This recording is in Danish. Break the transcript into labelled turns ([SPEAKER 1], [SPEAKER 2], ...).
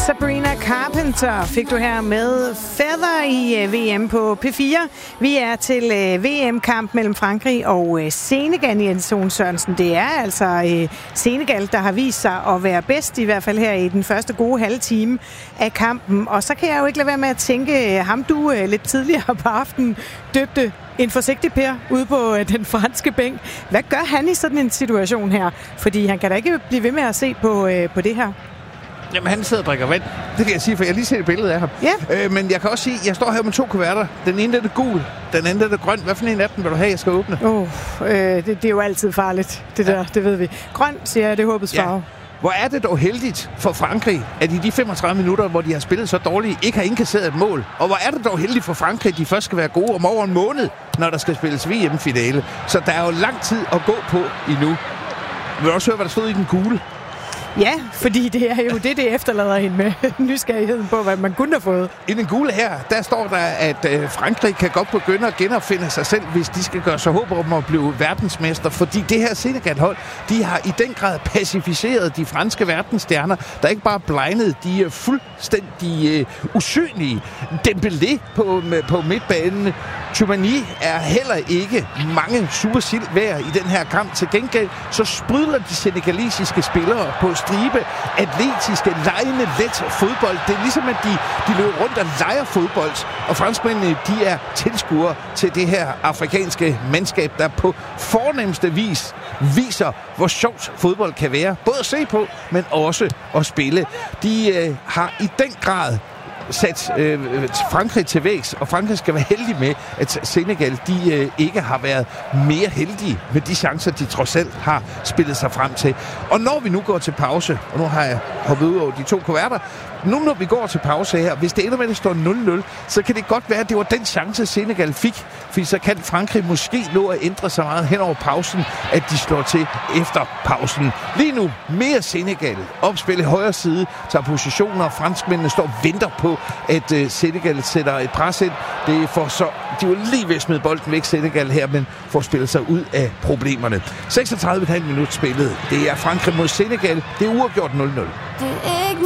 [SPEAKER 1] Sabrina Carpenter fik du her med Feather i VM på P4. Vi er til VM-kamp mellem Frankrig og Senegal, Jens Lund Sørensen. Det er altså Senegal, der har vist sig at være bedst, i hvert fald her i den første gode halve time af kampen. Og så kan jeg jo ikke lade være med at tænke, ham du lidt tidligere på aftenen døbte en forsigtig Per ude på den franske bænk. Hvad gør han i sådan en situation her? Fordi han kan da ikke blive ved med at se på det her.
[SPEAKER 2] Jamen, han sidder og drikker vand. Det kan jeg sige, for jeg har lige set et billede af ham.
[SPEAKER 1] Ja.
[SPEAKER 2] Men jeg kan også sige, at jeg står her med 2 kuverter. Den ene er det gul, den anden er det grøn. Hvad for en af dem vil du have, jeg skal åbne?
[SPEAKER 1] Det er jo altid farligt, det der, det ved vi. Grøn, siger jeg, det er håbets farve. Ja.
[SPEAKER 2] Hvor er det dog heldigt for Frankrig, at i de 35 minutter, hvor de har spillet så dårligt, ikke har indkasseret et mål. Og hvor er det dog heldigt for Frankrig, at de først skal være gode om over en måned, når der skal spilles VM-finale. Så der er jo lang tid at gå på endnu. Vil du også høre, hvad der stod i den gule?
[SPEAKER 1] Ja, fordi det er jo det efterlader hende med nysgerrigheden på, hvad man kunne have fået.
[SPEAKER 2] I den gule her, der står der, at Frankrig kan godt begynde at genopfinde sig selv, hvis de skal gøre sig håb om at blive verdensmester. Fordi det her Senegal-hold, de har i den grad pacificeret de franske verdensstjerner, der ikke bare blegnet, de er fuldstændig usynlige. Dembélé på midtbanen. Tchouameni er heller ikke mange supersild værd i den her kamp. Til gengæld så sprudler de senegalesiske spillere på stribe, atletiske, legende, let fodbold. Det er ligesom, at de løber rundt og leger fodbold, og franskmændene, de er tilskuere til det her afrikanske mandskab, der på fornemmeste vis viser, hvor sjovt fodbold kan være. Både at se på, men også at spille. De har i den grad sat Frankrig til vægs, og Frankrig skal være heldig med, at Senegal de ikke har været mere heldige med de chancer, de trods alt har spillet sig frem til. Og når vi nu går til pause, og nu har jeg hoppet ud over de 2 kuverter, nu når vi går til pause her, hvis det ender med, at det står 0-0, så kan det godt være, at det var den chance, Senegal fik, fordi så kan Frankrig måske nå at ændre sig meget hen over pausen, at de slår til efter pausen. Lige nu, mere Senegal. Opspil i højre side, tager positioner, og franskmændene står og venter på, at Senegal sætter et pres ind. Det er for så, de var lige ved at smide bolden væk, Senegal her, men får spillet sig ud af problemerne. 36,5 minutter spillet. Det er Frankrig mod Senegal. Det er uafgjort 0-0.